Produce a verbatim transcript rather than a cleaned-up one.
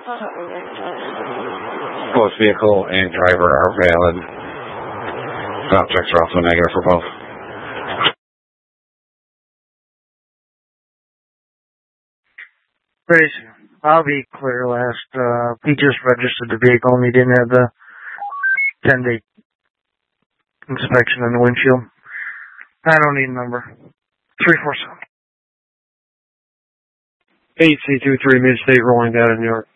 Both vehicle and driver are valid. Stop checks are also negative for both. Grace, I'll be clear last. Uh, he just registered the vehicle and he didn't have the ten-day inspection on the windshield. I don't need a number. three four seven. eight C two three Mid-State rolling down in New York.